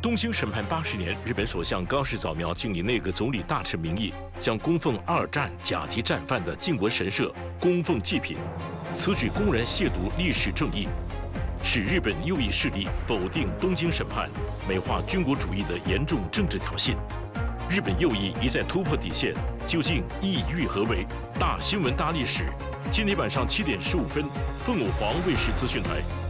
东京审判80年，日本首相高市早苗竟以内阁总理大臣名义，将供奉2战甲级战犯的靖国神社供奉祭品，此举公然亵渎历史正义，使日本右翼势力否定东京审判，美化军国主义的严重政治挑衅。日本右翼一再突破底线，究竟意欲何为？大新闻大历史，今天晚上7点15分，凤凰卫视资讯台。